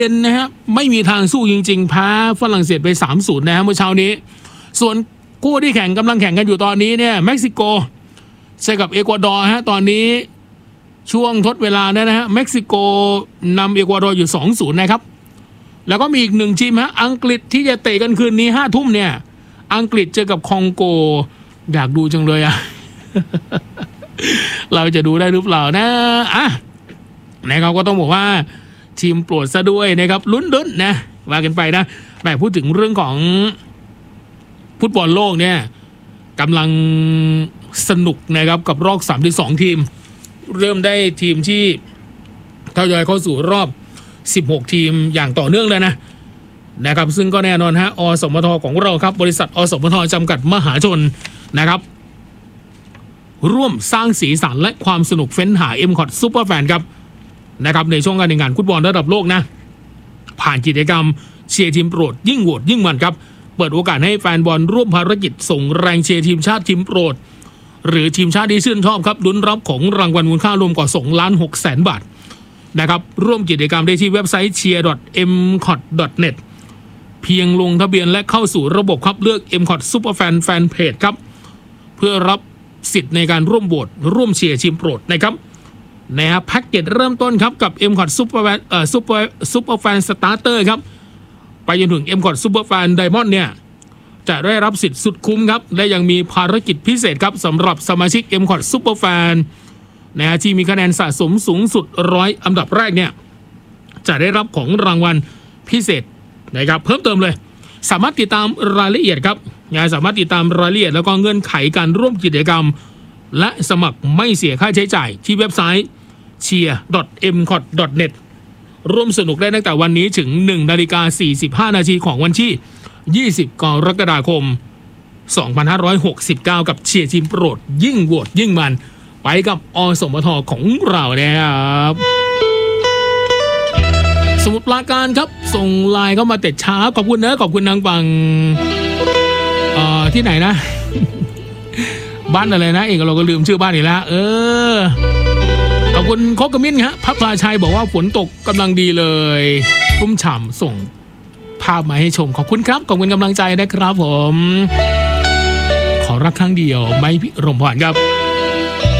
เป็นนะฮะไม่มีทางสู้จริงๆแพ้ฝรั่งเศสไป 3-0 นะฮะเมื่อเช้านี้ส่วนคู่ที่กำลังแข่งกันอยู่ตอนนี้เนี่ยเม็กซิโกเจอกับเอกวาดอร์ฮะตอนนี้ช่วงทดเวลาเนี่ยนะฮะเม็กซิโกนำเอกวาดอร์อยู่ 2-0 นะครับแล้วก็มีอีกหนึ่งทีมฮะอังกฤษที่จะเตะกันคืนนี้ 5 ทุ่มเนี่ยอังกฤษเจอกับคองโกอยากดูจังเลยอะ เราจะดูได้หรือเปล่านะนะครับก็ต้องบอกว่าทีมโปรดซะด้วยนะครับลุ้นๆนะว่ากันไปนะแต่พูดถึงเรื่องของฟุตบอลโลกเนี่ยกำลังสนุกนะครับกับรอบ32 ทีมเริ่มได้ทีมที่ทยอยเข้าสู่รอบ16 ทีมอย่างต่อเนื่องเลยนะครับซึ่งก็แน่นอนฮะอสมทของเราครับบริษัทอสมทจำกัดมหาชนนะครับร่วมสร้างสีสันและความสนุกเฟ้นหา MCOT Superfan ครับนะครับในช่วงการแข่งขันฟุตบอลระดับโลกนะผ่านกิจกรรมเชียร์ทีมโปรดยิ่งโหวตยิ่งมันครับเปิดโอกาสให้แฟนบอลร่วมภารกิจส่งแรงเชียร์ทีมชาติทีมโปรดหรือทีมชาติที่ชื่นชอบครับลุ้นรับของรางวัลมูลค่ารวมกว่า2,600,000 บาทนะครับร่วมกิจกรรมได้ที่เว็บไซต์ cheer.mcot.net เพียงลงทะเบียนและเข้าสู่ระบบครับเลือก MCOT Superfan Fanpage ครับเพื่อรับสิทธิ์ในการร่วมโหวตร่วมเชียร์ทีมโปรดนะครับแพ็กเกจเริ่มต้นครับกับ MCOT Superfan Starter ครับไปจนถึง MCOT Superfan Diamond เนี่ยจะได้รับสิทธิ์สุดคุ้มครับและยังมีภารกิจพิเศษครับสำหรับสมาชิก MCOT Superfan ที่มีคะแนนสะสมสูงสุด100 อันดับแรกเนี่ยจะได้รับของรางวัลพิเศษนะครับเพิ่มเติมเลยสามารถติดตามรายละเอียดครับสามารถติดตามรายละเอียดแล้วก็เงื่อนไขการร่วมกิจกรรมและสมัครไม่เสียค่าใช้จ่ายที่เว็บไซต์ cheer.mcot.net ร่วมสนุกได้ตั้งแต่วันนี้ถึง 1:45 นาทีของวันที่ 20 กรกฎาคม 2569 กับเชียร์ทีมโปรดยิ่งโหวตยิ่งมันไปกับอสมทของเราเนี่ยครับสมุทรปราการครับส่งไลน์เข้ามาแต่ช้าขอบคุณนะขอบคุณนางฟังที่ไหนนะ บ้านอะไรนะเองเราก็ลืมชื่อบ้านอีกแล้วขอบคุณโคกมิ้นฮะพับพลาชัยบอกว่าฝนตกกำลังดีเลยชุ่มฉ่ำส่งภาพมาให้ชมขอบคุณครับขอบคุณกำลังใจนะครับผมขอรักครั้งเดียวไม่พิรมพรครับ